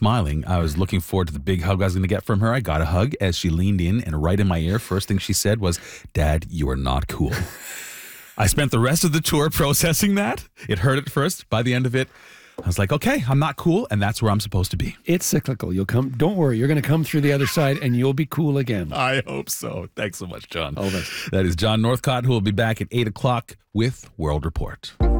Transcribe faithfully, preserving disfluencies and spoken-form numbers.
smiling. I was looking forward to the big hug I was going to get from her. I got a hug as she leaned in and right in my ear. First thing she said was, "Dad, you are not cool." I spent the rest of the tour processing that. It hurt at first. By the end of it, I was like, okay, I'm not cool, and that's where I'm supposed to be. It's cyclical. You'll come. Don't worry. You're going to come through the other side, and you'll be cool again. I hope so. Thanks so much, John. All the best. That is John Northcott, who will be back at eight o'clock with World Report.